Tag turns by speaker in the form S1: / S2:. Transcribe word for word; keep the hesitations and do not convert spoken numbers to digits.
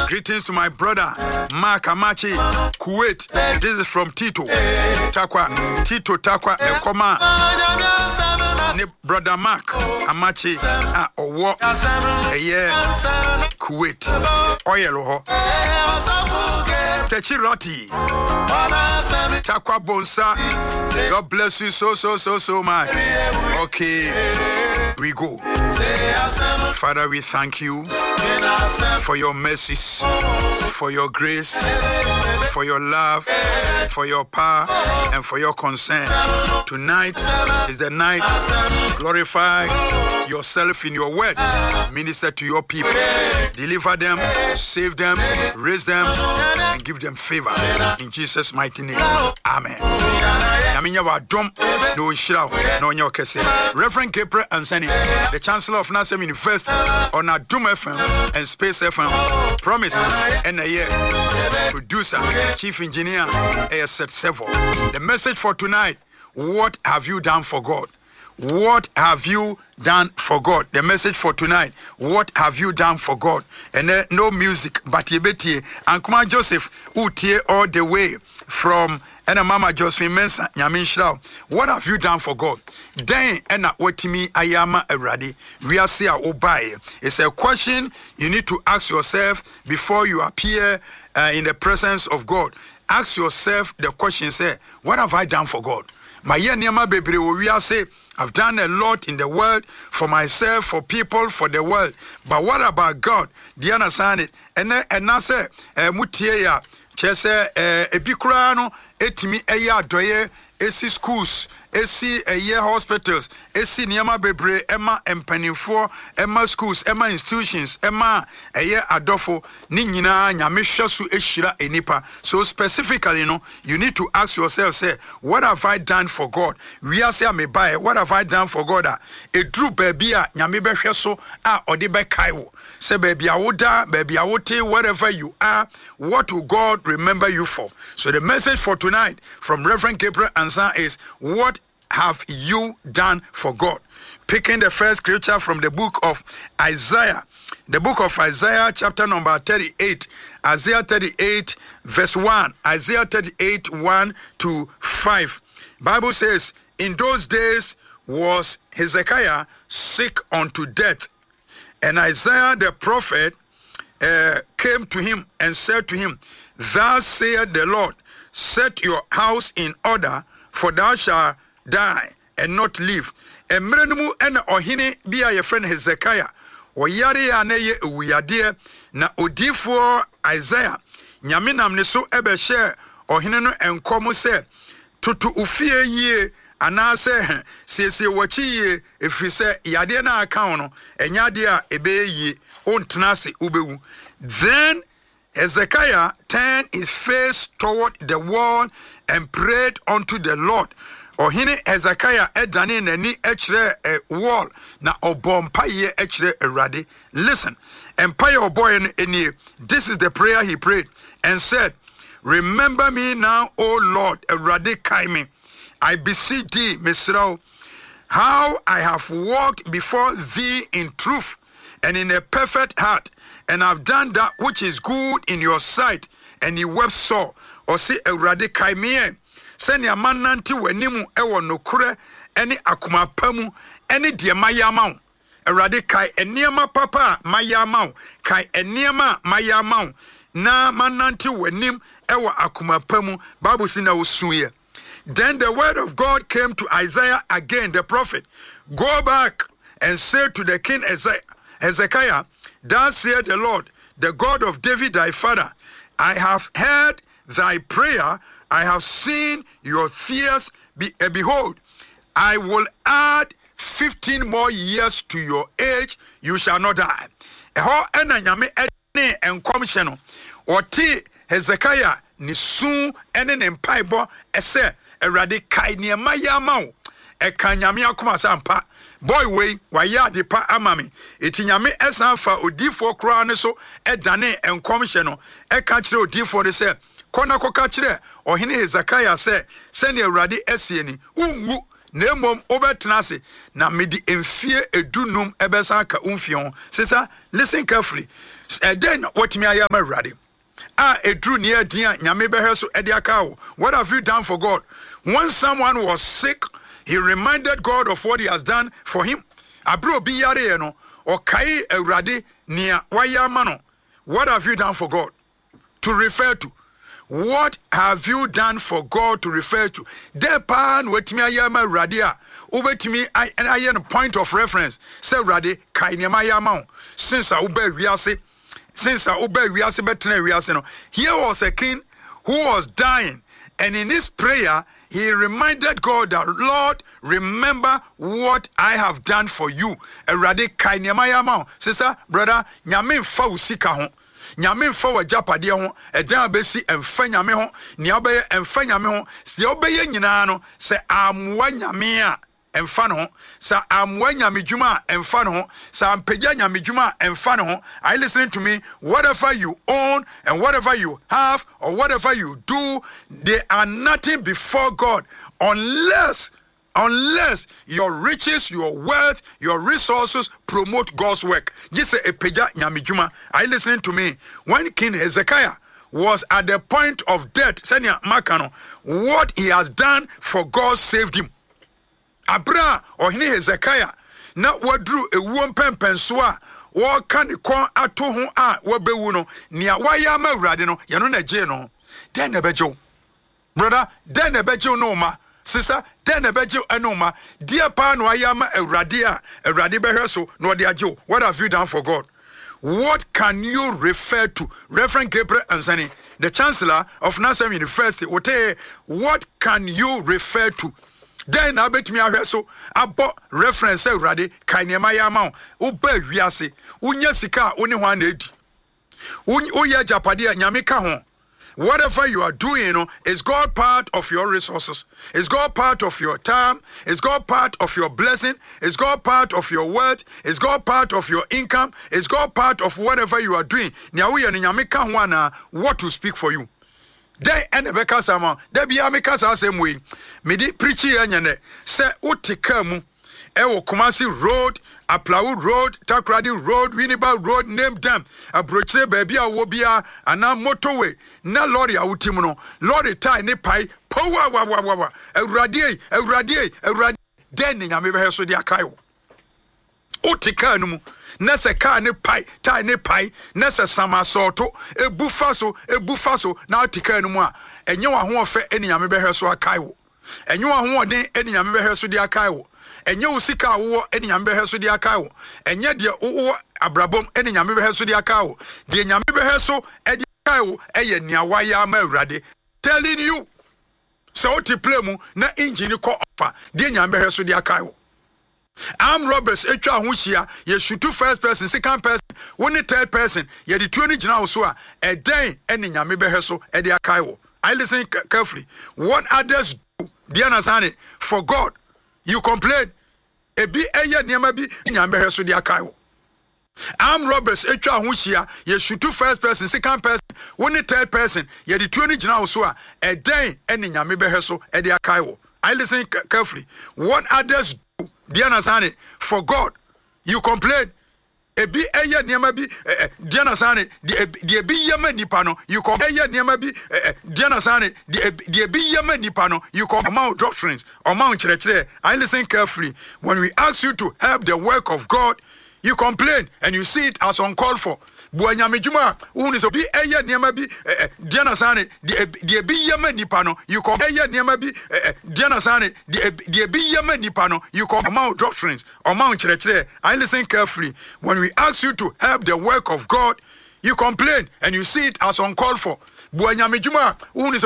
S1: Greetings to my brother Mark Amachi, Kuwait. This is from Tito Takwa. Tito Takwa Ekoma. Brother Mark Amachi ah owo eye Kuwait oyelo ho Techiroti Takwa Bonsa. God bless you so so so so much. Okay, we go. Father, we thank you for your mercies, for your grace, for your love, for your power, and for your concern. Tonight is the night. Glorify yourself in your word. Minister to your people. Deliver them, save them, raise them, and give them favor. In Jesus' mighty name. Amen. Reverend Gabriel Ansani, the Chancellor of Nassau University, on a Doom F M and Space F M, promise and a year. Producer, Chief Engineer, A S at Several. The message for tonight: what have you done for God? What have you done for God? The message for tonight: what have you done for God? And uh, no music, but yebeti and Kuma Joseph Utie all the way from and Mama Josephine Mensa Nyamin Shrao. What have you done for God? Then and what me ayama eradi. We are say obey. It's a question you need to ask yourself before you appear uh, in the presence of God. Ask yourself the question: say, what have I done for God? My year Niama Baby, we are say, I've done a lot in the world for myself, for people, for the world. But what about God? Do you understand it? And and I say, Mutia, Chese, Epikurano, Etimi, Eya, Doye, Esi schools, Esi Eye hospitals, Esi Niama Bebre, Emma Empanifo, Emma schools, Emma institutions, Emma Eye Adofo, Ninina, Nyamishasu Eshira Enipa. So specifically, you know, you need to ask yourself, say, what have I done for God? We are say me buy, what have I done for God? A true baby, Nyamibe Sheso, ah, Odibe Kaiwo. Say, baby, Awoda, baby, Awote, whatever you are, what will God remember you for? So the message for tonight from Reverend Gabriel Answer is, what have you done for God? Picking the first scripture from the book of Isaiah, the book of Isaiah, chapter number thirty-eight, Isaiah thirty-eight, verse one, Isaiah thirty-eight, one to five. Bible says, in those days was Hezekiah sick unto death, and Isaiah the prophet uh, came to him and said to him, thus saith the Lord, set your house in order, for thou shalt die and not live. And Mrenumu and Ohine be a friend Hezekiah, or Yari aneye uyade, na odifo Isaiah, Nyaminam neso ebe share, or Hineno and Komo se, tutu ufie ye, anase, se se wachi ye, if we say Yade na akauno, and Yadia ebe ye, on tenase ubewu. Then Hezekiah turned his face toward the wall and prayed unto the Lord. Ohine Hezekiah edane nani echre a wall na obompa ye echre erade. Listen, empire oboy eni. This is the prayer he prayed and said, remember me now, O Lord, erade kaime. I beseech thee, Misrao, how I have walked before thee in truth and in a perfect heart, and I've done that which is good in your sight. And he wept sore, or say erade kaime. Send your man nanti wenimu ewo nokure, any akuma pamu, any dear mayamau. Erade kai eniama papa mayamau, kai eniama mayamau. Na mananti wenim ewo akuma pamu, Bible sina usuye. Then the word of God came to Isaiah again, the prophet. Go back and say to the king Hezekiah, thus saith the Lord, the God of David thy father, I have heard thy prayer, I have seen your tears, be, uh, behold, I will add fifteen more years to your age, you shall not die. Eho ena nyame ene enkomhye oti Hezekiah ni su ene ne mpaibo ese erade kai ne mayama wo e kan nyame akoma sampa boy way waya de pa amame eti nyame esan fa odifo kra ne so edane enkomhye no e ka kire odifo de se kona koka kire ohene Hezekiah se se ne erade esie ni ungu na mom obetena ase na medi emfie edunum ebesa ka umfion sister listen carefully and then what me ayama awurade ah edru ne adin nyame behwe so ede aka wo what have you done for God when someone was sick he reminded God of what he has done for him abro bi yare no o kai awurade nia wayama no what have you done for God to refer to what have you done for God to refer to de pan wetimi ayama awurade a obetimi aye no point of reference say awurade kai nia mayama since a oba wiase since a oba wiase betena wiase no here was a king who was dying and in his prayer he reminded God that Lord remember what I have done for you awurade kai nia mayama sister brother nyame fa usika ho nyame mfa wa japade ho edan abesi emfa nyame ho ne obeye emfa nyame ho se obeye nyina no se amwa nyame a emfa no ho sa amwa nyame djuma emfa no ho sa ampegya nyame djuma emfa no ho are you listening to me whatever you own and whatever you have or whatever you do they are nothing before God unless Unless your riches, your wealth, your resources promote God's work. Just a peja nyamijuma. Are you listening to me? When King Hezekiah was at the point of death, Senya Makano, what he has done for God saved him. Abra or Hini Hezekiah, not what drew a wompem pensua, what can the con ato hu a wabewuno, nia wayama radino, yanona jeno. Then a bejo. Brother, then a bejo no ma. Sister, then a bejo anoma, dear pan wayama a radia, a radibereso, no diajo. What have you done for God? What can you refer to? Reverend Gabriel Ansani, the Chancellor of Nassau University, what can you refer to? Then I bet me a reso, I bought reference radi, Kanyamaya Mount, Ube Viasi, Unyasika, only one eighty. Unya Japadia, Nyamika hon. Whatever you are doing, you know, is God part of your resources. Is God part of your time. Is God part of your blessing. Is God part of your wealth. Is God part of your income. Is God part of whatever you are doing. What to speak for you. Then and the Bekasama, there be Amikasa same way. Midi preachy anyane, say Utikamu, Ewo Kumasi Road, Aplau Road, Takradi Road, Winneba Road, name them. A broche baby a wobia, and now motorway. Na lorry autimuno, lorry tie ne pie, powa wa wa wa wa. A radie, a radie, a radie. Then in Yamiba so dia kayo. Utikanumu. Nessa car ne pie, tie ne pie, Nessa sama soto, a bufaso, a bufaso, now tikanuma. And you are one fair any Yamiba so a kayo. And you are one day any Yamiba so dia kayo. And you sika wo any yambe heso di akawo enye de wo abrabom any yambe heso di akawo de yambe heso e di akawo eye nia waya ma awurade telling you so to play mu na engine ko offer de yambe heso di akawo am robbers etwa ho hia ye shoot first person second person one third person ye di tuo ni gina wo so a e den any yambe heso e di akawo I listen carefully what others do they understand it for God. You complain. Ebi eye niema bi nyambe heso di akayo. Arm robbers etwa ho hia ye shoot first person second person one third person ye di tuo ni gina wo so a e den ene nyame be heso e di akayo. I listen carefully. What others do they understand it for God. You complain. Ebi eye niema bi they understand it the ebi yema nipa no you come eye niema bi they understand it the ebi yema nipa no you come amount doctrines amount chire. I listen carefully. When we ask you to help the work of God, you complain and you see it as uncalled for. Buanyame djuma uni so bi eye niema bi they understand it the ebi yema nipa no you come eye niema bi they understand it the ebi yema nipa no you come amount doctrines amount chire. I listen carefully. When we ask you to help the work of God, you complain and you see it as uncalled for. Buanyame djuma uni so